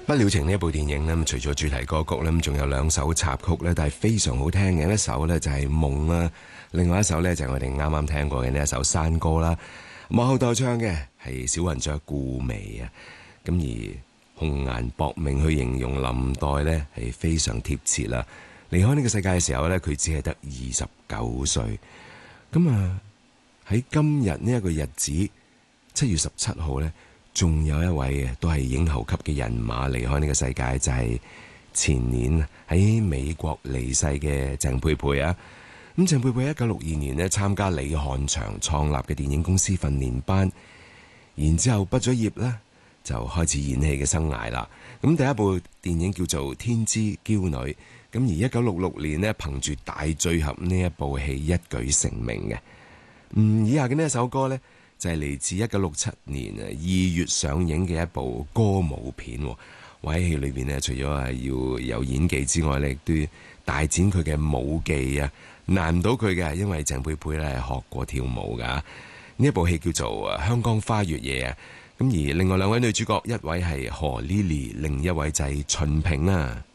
不了情呢一部電影呢，除咗主題歌曲呢，仲有2首插曲呢，但係非常好聽嘅。一首呢就係夢啦，另外一首呢就係我哋啱啱聽過嘅呢一首山歌啦。幕後代唱嘅係小雲雀顧媚啊。咁而紅顏薄命去形容林黛呢係非常貼切啦。離開呢個世界嘅時候呢，佢只係得29歲。咁啊喺今日呢一個日子7月17號呢，仲有一位都係影后級嘅人馬離開呢個世界，就係前年喺美國離世嘅鄭佩佩啊。咁鄭佩佩1962年呢參加李翰祥創立嘅電影公司訓練班，然之後畢咗業呢，就開始演戲嘅生涯啦。咁第一部電影叫做《天之驕女》，咁而1966年呢，憑住《大醉俠》呢一部戲一舉成名嘅。以下嘅呢一首歌呢，就係嚟自1967年2月上映嘅一部歌舞片。喺戲裏邊呢，除咗係要有演技之外呢，亦都大展佢嘅舞技啊，難唔到佢嘅，因為鄭佩佩咧係學過跳舞噶。呢一部戲叫做《香江花月夜》啊。咁而另外2位女主角，一位係何 Lily，另一位就係秦萍啊。